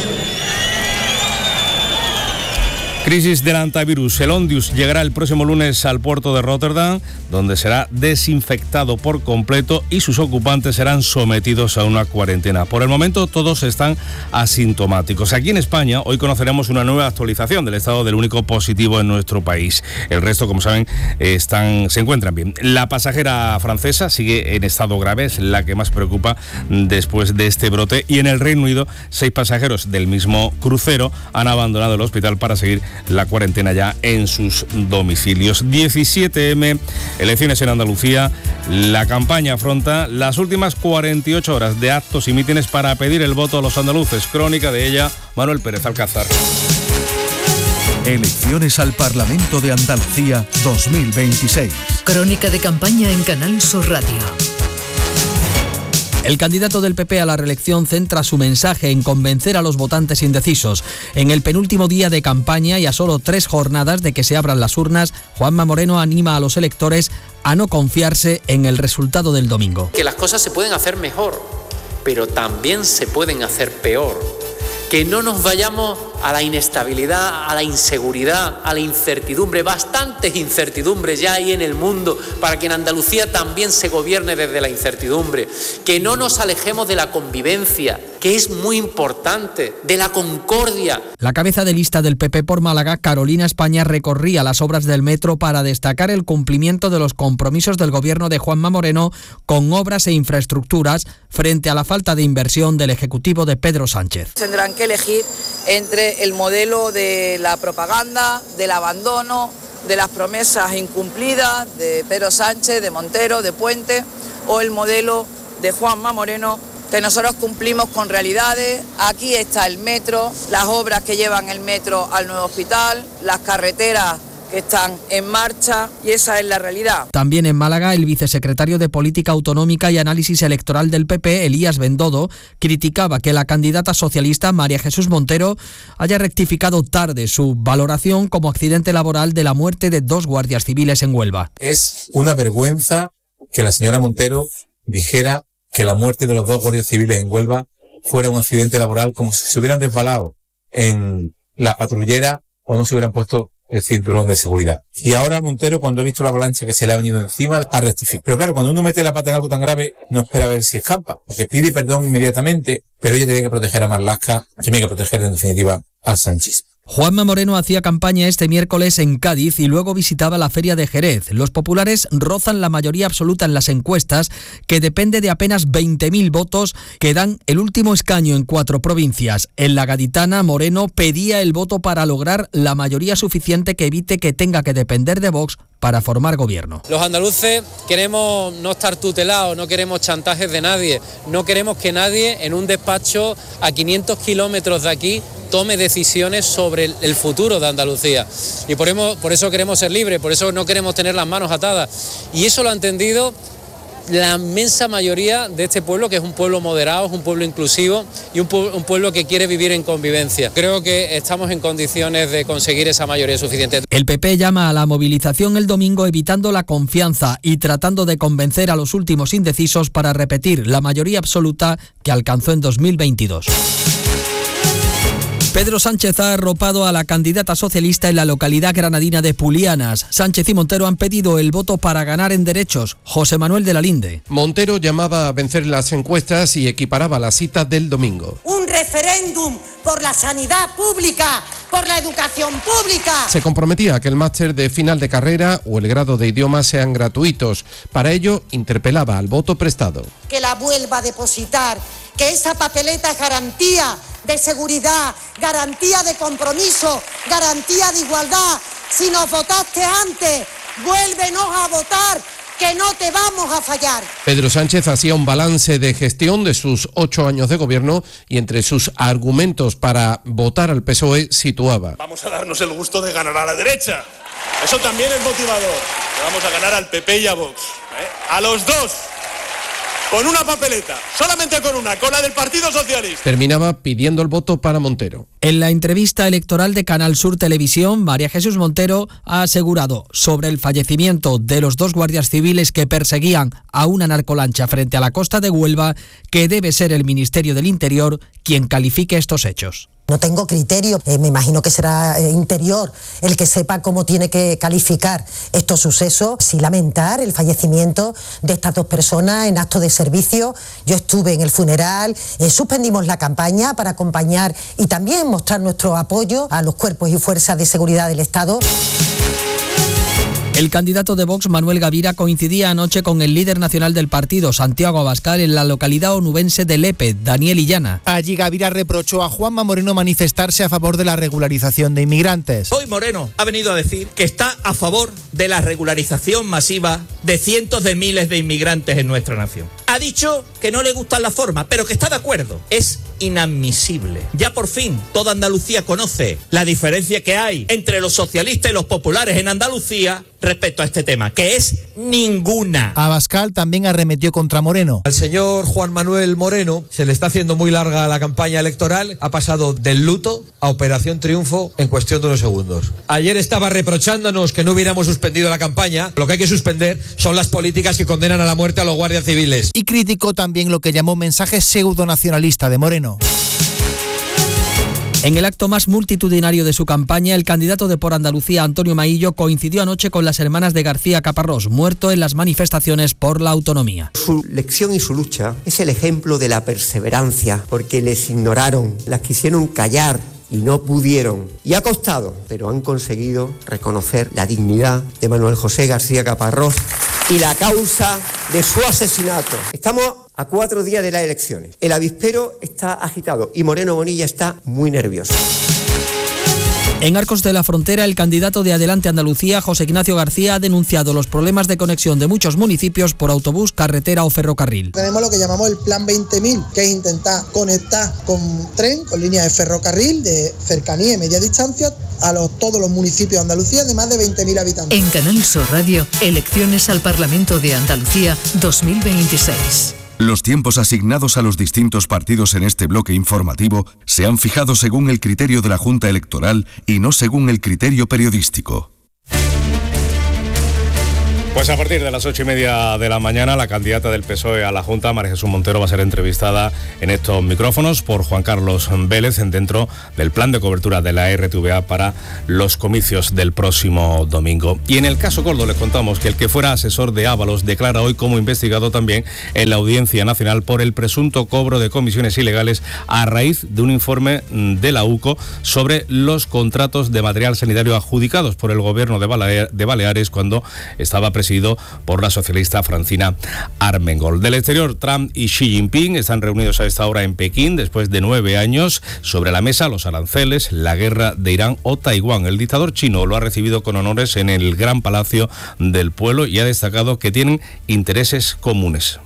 Crisis del antivirus. El Ondius llegará el próximo lunes al puerto de Rotterdam, donde será desinfectado por completo y sus ocupantes serán sometidos a una cuarentena. Por el momento todos están asintomáticos. Aquí en España hoy conoceremos una nueva actualización del estado del único positivo en nuestro país. El resto, como saben, se encuentran bien. La pasajera francesa sigue en estado grave, es la que más preocupa después de este brote, y en el Reino Unido 6 pasajeros del mismo crucero han abandonado el hospital para seguir la cuarentena ya en sus domicilios. 17M, elecciones en Andalucía. La campaña afronta las últimas 48 horas de actos y mítines para pedir el voto a los andaluces. Crónica de ella, Manuel Pérez Alcázar. Elecciones al Parlamento de Andalucía 2026. Crónica de campaña en Canal Sur Radio. El candidato del PP a la reelección centra su mensaje en convencer a los votantes indecisos. En el penúltimo día de campaña y a solo 3 jornadas de que se abran las urnas, Juanma Moreno anima a los electores a no confiarse en el resultado del domingo. Que las cosas se pueden hacer mejor, pero también se pueden hacer peor. Que no nos vayamos a la inestabilidad, a la inseguridad, a la incertidumbre. Bastantes incertidumbres ya hay en el mundo para que en Andalucía también se gobierne desde la incertidumbre. Que no nos alejemos de la convivencia, que es muy importante, de la concordia. La cabeza de lista del PP por Málaga, Carolina España, recorría las obras del metro para destacar el cumplimiento de los compromisos del gobierno de Juanma Moreno con obras e infraestructuras frente a la falta de inversión del Ejecutivo de Pedro Sánchez. Tendrán que elegir entre el modelo de la propaganda, del abandono de las promesas incumplidas de Pedro Sánchez, de Montero, de Puente, o el modelo de Juanma Moreno, que nosotros cumplimos con realidades. Aquí está el metro, las obras que llevan el metro al nuevo hospital, las carreteras que están en marcha, y esa es la realidad. También en Málaga, el vicesecretario de Política Autonómica y Análisis Electoral del PP, Elías Bendodo, criticaba que la candidata socialista María Jesús Montero haya rectificado tarde su valoración como accidente laboral de la muerte de 2 guardias civiles en Huelva. Es una vergüenza que la señora Montero dijera que la muerte de los 2 guardias civiles en Huelva fuera un accidente laboral, como si se hubieran resbalado en la patrullera o no se hubieran puesto el cinturón de seguridad. Y ahora Montero, cuando ha visto la avalancha que se le ha venido encima, ha rectificado. Pero claro, cuando uno mete la pata en algo tan grave, no espera a ver si escapa, porque pide perdón inmediatamente, pero ella tiene que proteger a Marlaska, tiene que proteger en definitiva al sanchismo. Juanma Moreno hacía campaña este miércoles en Cádiz y luego visitaba la Feria de Jerez. Los populares rozan la mayoría absoluta en las encuestas, que depende de apenas 20.000 votos que dan el último escaño en 4 provincias. En la gaditana, Moreno pedía el voto para lograr la mayoría suficiente que evite que tenga que depender de Vox para formar gobierno. Los andaluces queremos no estar tutelados, no queremos chantajes de nadie, no queremos que nadie en un despacho a 500 kilómetros de aquí tome decisiones sobre el futuro de Andalucía. Y por eso queremos ser libres, por eso no queremos tener las manos atadas. Y eso lo ha entendido la inmensa mayoría de este pueblo, que es un pueblo moderado, es un pueblo inclusivo y un pueblo que quiere vivir en convivencia. Creo que estamos en condiciones de conseguir esa mayoría suficiente. El PP llama a la movilización el domingo, evitando la confianza y tratando de convencer a los últimos indecisos para repetir la mayoría absoluta que alcanzó en 2022. Pedro Sánchez ha arropado a la candidata socialista en la localidad granadina de Pulianas. Sánchez y Montero han pedido el voto para ganar en derechos. José Manuel de la Linde. Montero llamaba a vencer las encuestas y equiparaba la cita del domingo. Un referéndum por la sanidad pública, por la educación pública. Se comprometía a que el máster de final de carrera o el grado de idiomas sean gratuitos. Para ello, interpelaba al voto prestado. Que la vuelva a depositar, que esa papeleta es garantía de seguridad, garantía de compromiso, garantía de igualdad. Si nos votaste antes, vuélvenos a votar, que no te vamos a fallar. Pedro Sánchez hacía un balance de gestión de sus 8 años de gobierno y entre sus argumentos para votar al PSOE situaba: vamos a darnos el gusto de ganar a la derecha. Eso también es motivador. Vamos a ganar al PP y a Vox. A los dos. Con una papeleta, solamente con una, con la del Partido Socialista. Terminaba pidiendo el voto para Montero. En la entrevista electoral de Canal Sur Televisión, María Jesús Montero ha asegurado sobre el fallecimiento de los 2 guardias civiles que perseguían a una narcolancha frente a la costa de Huelva que debe ser el Ministerio del Interior quien califique estos hechos. No tengo criterio, me imagino que será Interior el que sepa cómo tiene que calificar estos sucesos. Sí, lamentar el fallecimiento de estas 2 personas en acto de servicio. Yo estuve en el funeral, suspendimos la campaña para acompañar y también mostrar nuestro apoyo a los cuerpos y fuerzas de seguridad del Estado. El candidato de Vox, Manuel Gavira, coincidía anoche con el líder nacional del partido, Santiago Abascal, en la localidad onubense de Lepe, Daniel Illana. Allí Gavira reprochó a Juanma Moreno manifestarse a favor de la regularización de inmigrantes. Hoy Moreno ha venido a decir que está a favor de la regularización masiva de cientos de miles de inmigrantes en nuestra nación. Ha dicho que no le gustan las formas, pero que está de acuerdo. Es inadmisible. Ya por fin toda Andalucía conoce la diferencia que hay entre los socialistas y los populares en Andalucía respecto a este tema, que es ninguna. Abascal también arremetió contra Moreno. Al señor Juan Manuel Moreno se le está haciendo muy larga la campaña electoral. Ha pasado del luto a Operación Triunfo en cuestión de unos segundos. Ayer estaba reprochándonos que no hubiéramos suspendido la campaña. Lo que hay que suspender son las políticas que condenan a la muerte a los guardias civiles. Y criticó también lo que llamó mensaje pseudonacionalista de Moreno. En el acto más multitudinario de su campaña, el candidato de Por Andalucía, Antonio Maillo, coincidió anoche con las hermanas de García Caparrós, muerto en las manifestaciones por la autonomía. Su lección y su lucha es el ejemplo de la perseverancia, porque les ignoraron, las quisieron callar y no pudieron. Y ha costado, pero han conseguido reconocer la dignidad de Manuel José García Caparrós y la causa de su asesinato. Estamos a 4 días de las elecciones. El avispero está agitado y Moreno Bonilla está muy nervioso. En Arcos de la Frontera, el candidato de Adelante Andalucía, José Ignacio García, ha denunciado los problemas de conexión de muchos municipios por autobús, carretera o ferrocarril. Tenemos lo que llamamos el Plan 20.000, que es intentar conectar con tren, con líneas de ferrocarril de cercanía y media distancia a todos los municipios de Andalucía de más de 20.000 habitantes. En Canal Sur Radio, elecciones al Parlamento de Andalucía 2026. Los tiempos asignados a los distintos partidos en este bloque informativo se han fijado según el criterio de la Junta Electoral y no según el criterio periodístico. Pues a partir de las 8:30 de la mañana, la candidata del PSOE a la Junta, María Jesús Montero, va a ser entrevistada en estos micrófonos por Juan Carlos Vélez dentro del plan de cobertura de la RTVA para los comicios del próximo domingo. Y en el caso Coldo les contamos que el que fuera asesor de Ábalos declara hoy como investigado también en la Audiencia Nacional por el presunto cobro de comisiones ilegales a raíz de un informe de la UCO sobre los contratos de material sanitario adjudicados por el gobierno de Baleares cuando estaba presidido por la socialista Francina Armengol. Del exterior, Trump y Xi Jinping están reunidos a esta hora en Pekín después de 9 años. Sobre la mesa, los aranceles, la guerra de Irán o Taiwán. El dictador chino lo ha recibido con honores en el Gran Palacio del Pueblo y ha destacado que tienen intereses comunes.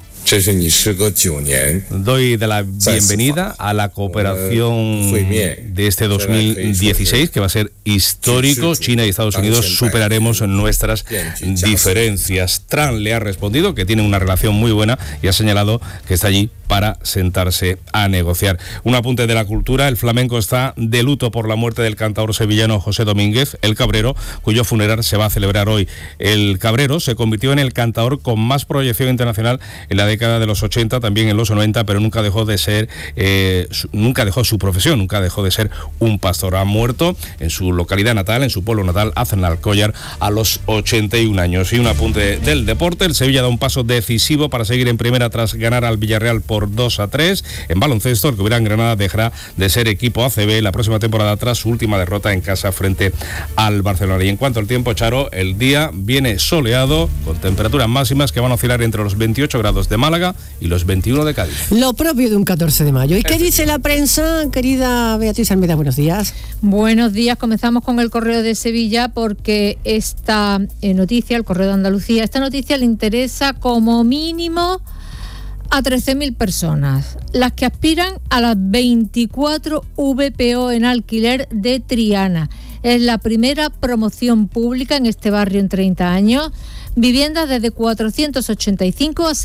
Doy de la bienvenida a la cooperación de este 2016, que va a ser histórico. China y Estados Unidos superaremos nuestras diferencias. Trump le ha respondido que tiene una relación muy buena y ha señalado que está allí para sentarse a negociar. Un apunte de la cultura: el flamenco está de luto por la muerte del cantaor sevillano José Domínguez, el Cabrero, cuyo funeral se va a celebrar hoy. El Cabrero se convirtió en el cantaor con más proyección internacional en la década de los 80, también en los 90, pero nunca dejó de ser, nunca dejó su profesión, nunca dejó de ser un pastor. Ha muerto en su localidad natal, en su pueblo natal, Aznalcóllar, a los 81 años. Y un apunte del deporte: el Sevilla da un paso decisivo para seguir en primera tras ganar al Villarreal por 2-3. En baloncesto, el Covirán Granada dejará de ser equipo ACB la próxima temporada tras su última derrota en casa frente al Barcelona. Y en cuanto al tiempo, Charo, el día viene soleado con temperaturas máximas que van a oscilar entre los 28 grados de Málaga y los 21 de Cádiz. Lo propio de un 14 de mayo. ¿Y qué dice la prensa, querida Beatriz Almeida? Buenos días. Buenos días. Comenzamos con el Correo de Sevilla porque esta noticia, el Correo de Andalucía, esta noticia le interesa como mínimo a 13.000 personas, las que aspiran a las 24 VPO en alquiler de Triana. Es la primera promoción pública en este barrio en 30 años. Viviendas desde 485 a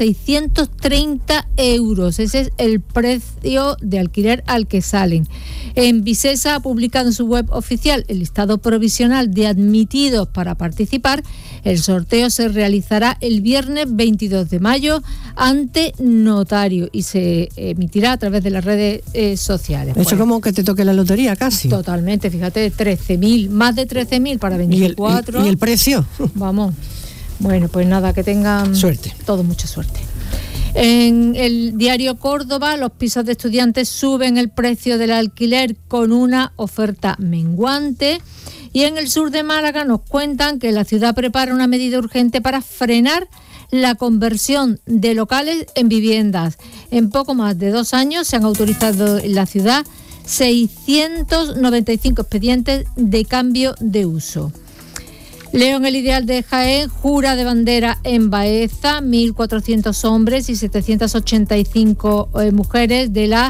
630 euros. Ese es el precio de alquiler al que salen. En Visesa ha publicado en su web oficial el listado provisional de admitidos para participar. El sorteo se realizará el viernes 22 de mayo ante notario y se emitirá a través de las redes sociales. Eso como que te toque la lotería casi. Totalmente, fíjate, 13.000, más de 13.000 para 24. ¿Y el precio? Vamos. Bueno, pues nada, que tengan suerte. Todo mucha suerte. En el diario Córdoba, los pisos de estudiantes suben el precio del alquiler con una oferta menguante. Y en el sur de Málaga nos cuentan que la ciudad prepara una medida urgente para frenar la conversión de locales en viviendas. En poco más de 2 años se han autorizado en la ciudad 695 expedientes de cambio de uso. Leo en el Ideal de Jaén: jura de bandera en Baeza, 1.400 hombres y 785 mujeres de la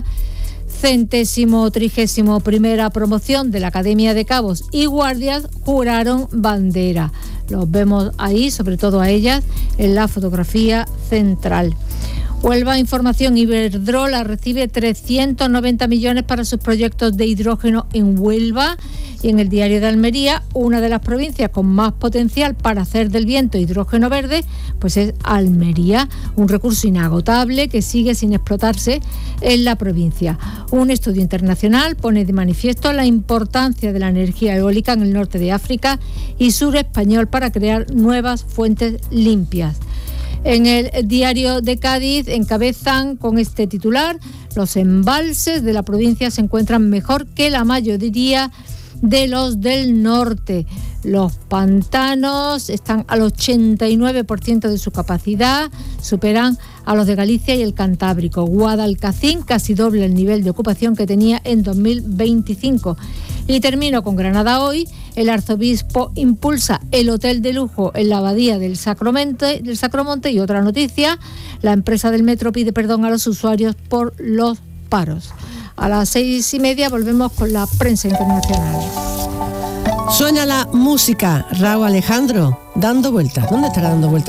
131ª promoción de la Academia de Cabos y Guardias juraron bandera. Los vemos ahí, sobre todo a ellas, en la fotografía central. Huelva Información: Iberdrola recibe 390 millones para sus proyectos de hidrógeno en Huelva. Y en el Diario de Almería, una de las provincias con más potencial para hacer del viento hidrógeno verde, pues es Almería, un recurso inagotable que sigue sin explotarse en la provincia. Un estudio internacional pone de manifiesto la importancia de la energía eólica en el norte de África y sur español para crear nuevas fuentes limpias. En el Diario de Cádiz encabezan con este titular: los embalses de la provincia se encuentran mejor que la mayoría de los del norte. Los pantanos están al 89% de su capacidad, superan a los de Galicia y el Cantábrico. Guadalcacín casi doble el nivel de ocupación que tenía en 2025. Y termino con Granada hoy. El arzobispo impulsa el hotel de lujo en la abadía del Sacromonte. Y otra noticia, la empresa del metro pide perdón a los usuarios por los paros. A las 6:30 volvemos con la prensa internacional. Suena la música. Raúl Alejandro, dando vueltas. ¿Dónde estará dando vueltas?